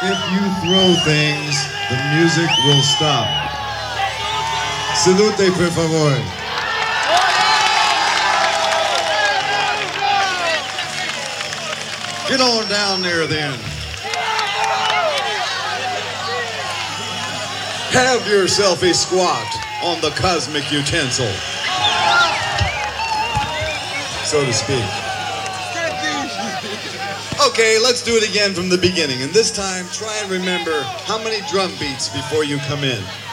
If you throw things, the music will stop. Salute, por favor. Get on down there then. Have yourself a squat on the cosmic utensil, so to speak. Okay, let's do it again from the beginning. And this time, try and remember how many drum beats before you come in.